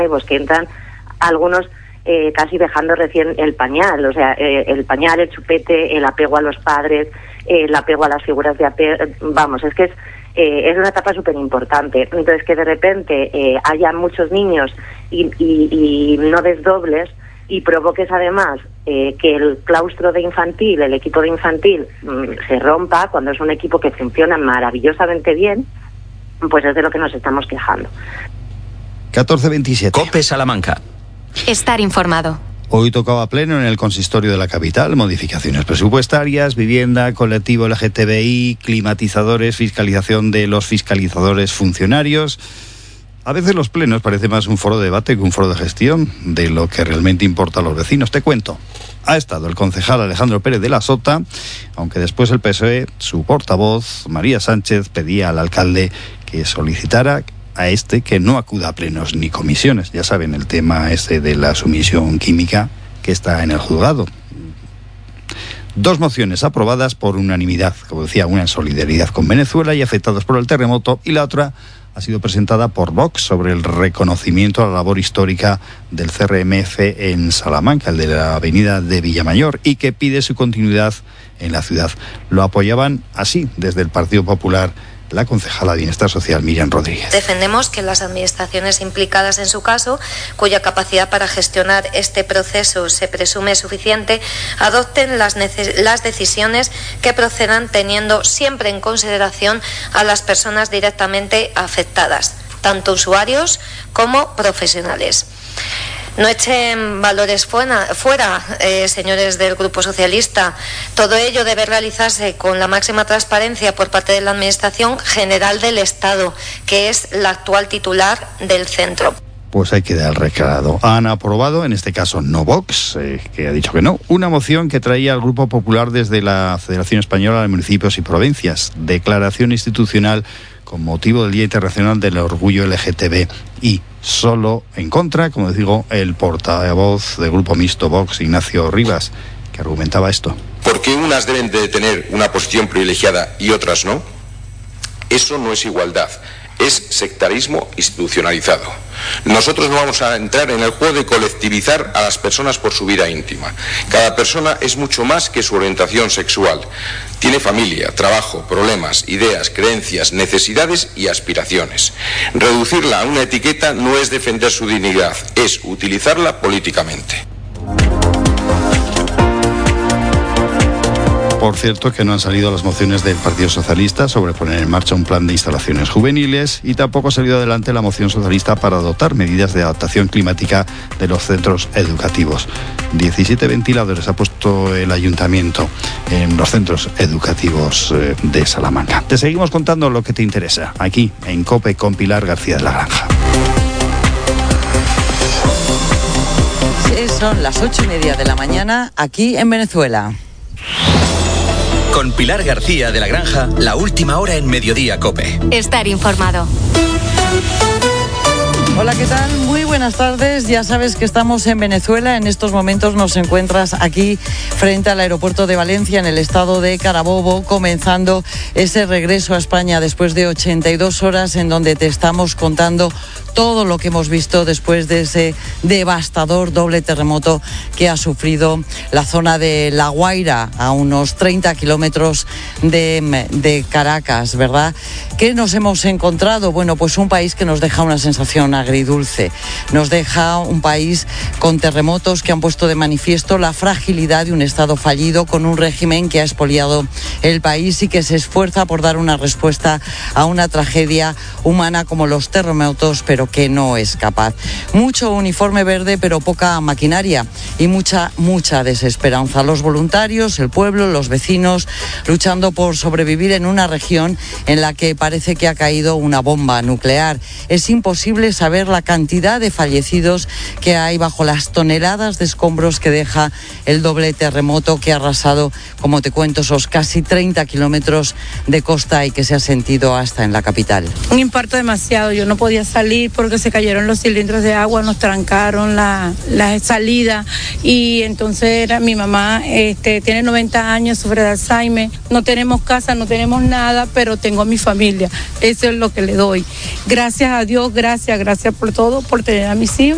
pues que entran algunos casi dejando recién el pañal, o sea, el pañal, el chupete, el apego a los padres, el apego a las figuras de apego, vamos, es que es una etapa súper importante. Entonces, que de repente haya muchos niños y no desdobles y provoques además que el claustro de infantil, el equipo de infantil, se rompa cuando es un equipo que funciona maravillosamente bien, pues es de lo que nos estamos quejando. 14:27. COPE Salamanca. Estar informado. Hoy tocaba pleno en el consistorio de la capital, modificaciones presupuestarias, vivienda, colectivo LGTBI, climatizadores, fiscalización de los fiscalizadores funcionarios. A veces los plenos parece más un foro de debate que un foro de gestión de lo que realmente importa a los vecinos. Te cuento. Ha estado el concejal Alejandro Pérez de la Sota, aunque después el PSOE, su portavoz, María Sánchez, pedía al alcalde que solicitara a que no acuda a plenos ni comisiones. Ya saben, el tema de la sumisión química que está en el juzgado. 2 mociones aprobadas por unanimidad, como decía, una en solidaridad con Venezuela y afectados por el terremoto, y la otra ha sido presentada por Vox sobre el reconocimiento a la labor histórica del CRMF en Salamanca, el de la avenida de Villamayor, y que pide su continuidad en la ciudad. Lo apoyaban así desde el Partido Popular la concejala de Bienestar Social, Miriam Rodríguez. Defendemos que las administraciones implicadas en su caso, cuya capacidad para gestionar este proceso se presume suficiente, adopten las decisiones que procedan teniendo siempre en consideración a las personas directamente afectadas, tanto usuarios como profesionales. No echen valores fuera, señores del Grupo Socialista. Todo ello debe realizarse con la máxima transparencia por parte de la Administración General del Estado, que es la actual titular del centro. Pues hay que dar el recado. Han aprobado, en este caso no Vox, que ha dicho que no, una moción que traía al Grupo Popular desde la Federación Española de Municipios y Provincias. Declaración institucional con motivo del Día Internacional del Orgullo LGTBI. Solo en contra, como digo, el portavoz del Grupo Mixto Vox, Ignacio Rivas, que argumentaba esto. ¿Por qué unas deben de tener una posición privilegiada y otras no? Eso no es igualdad, es sectarismo institucionalizado. Nosotros no vamos a entrar en el juego de colectivizar a las personas por su vida íntima. Cada persona es mucho más que su orientación sexual. Tiene familia, trabajo, problemas, ideas, creencias, necesidades y aspiraciones. Reducirla a una etiqueta no es defender su dignidad, es utilizarla políticamente. Por cierto, que no han salido las mociones del Partido Socialista sobre poner en marcha un plan de instalaciones juveniles, y tampoco ha salido adelante la moción socialista para adoptar medidas de adaptación climática de los centros educativos. 17 ventiladores ha puesto el ayuntamiento en los centros educativos de Salamanca. Te seguimos contando lo que te interesa aquí en COPE con Pilar García de la Granja. Son las 8:30 de la mañana aquí en Venezuela. Con Pilar García de la Granja, la última hora en Mediodía COPE. Estar informado. Hola, ¿qué tal? Muy buenas tardes. Ya sabes que estamos en Venezuela. En estos momentos nos encuentras aquí frente al aeropuerto de Valencia, en el estado de Carabobo, comenzando ese regreso a España después de 82 horas en donde te estamos contando todo lo que hemos visto después de ese devastador doble terremoto que ha sufrido la zona de La Guaira, a unos 30 kilómetros de Caracas, ¿verdad? ¿Qué nos hemos encontrado? Bueno, pues un país que nos deja una sensación agridulce. Nos deja un país con terremotos que han puesto de manifiesto la fragilidad de un Estado fallido, con un régimen que ha expoliado el país y que se esfuerza por dar una respuesta a una tragedia humana como los terremotos, pero que no es capaz. Mucho uniforme verde, pero poca maquinaria y mucha desesperanza. Los voluntarios, el pueblo, los vecinos, luchando por sobrevivir en una región en la que parece que ha caído una bomba nuclear. Es imposible saber la cantidad de fallecidos que hay bajo las toneladas de escombros que deja el doble terremoto que ha arrasado, como te cuento, esos casi 30 kilómetros de costa y que se ha sentido hasta en la capital. Un impacto demasiado. Yo no podía salir porque se cayeron los cilindros de agua, nos trancaron la salida, y entonces mi mamá tiene 90 años, sufre de Alzheimer, no tenemos casa, no tenemos nada, pero tengo a mi familia. Eso es lo que le doy. Gracias a Dios, gracias por todo, por tener a mis hijos.